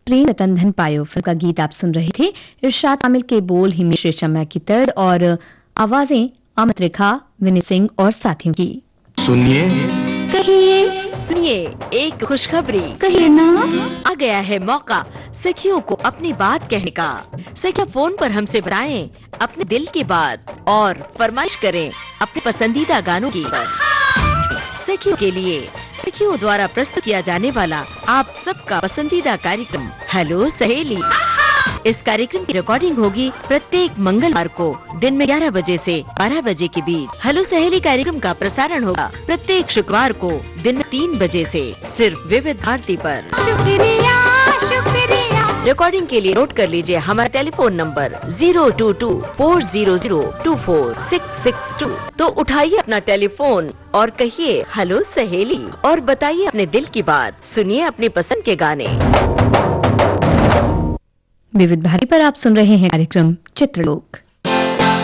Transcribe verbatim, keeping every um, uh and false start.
प्रेम रतन धन पायो फिल्म का गीत आप सुन रहे थे। इरशाद कामिल के बोल, हिमेश रेशमिया की तर्ज और आवाजें अमित रेखा, विनय सिंह और साथियों की। सुनिए कहिए सुनिए एक खुशखबरी कहिए ना। आ गया है मौका सखियों को अपनी बात कहने का। सखियां फोन पर हमसे बताएं अपने दिल की बात और फरमाइश करें अपने पसंदीदा गानों की। सखियों के लिए सखियों द्वारा प्रस्तुत किया जाने वाला आप सबका पसंदीदा कार्यक्रम हेलो सहेली। इस कार्यक्रम की रिकॉर्डिंग होगी प्रत्येक मंगलवार को दिन में ग्यारह बजे से बारह बजे के बीच। हेलो सहेली कार्यक्रम का प्रसारण होगा प्रत्येक शुक्रवार को दिन में तीन बजे से सिर्फ विविध भारती पर। शुक्रिया शुक्रिया। रिकॉर्डिंग के लिए नोट कर लीजिए हमारा telephone number zero to to four zero zero to four six six to. तो उठाइए अपना टेलीफोन और कहिए हेलो सहेली और बताइए अपने दिल की बात। सुनिए अपनी पसंद के गाने। विविध भारती पर आप सुन रहे हैं कार्यक्रम चित्रलोक।